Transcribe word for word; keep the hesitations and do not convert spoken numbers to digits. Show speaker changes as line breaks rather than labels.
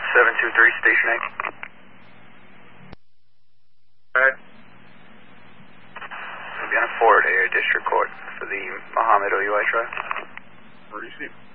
seven two three, Station eight.
Alright.
We'll be on a forward area district court for the Muhammad O U I trial.
Receive.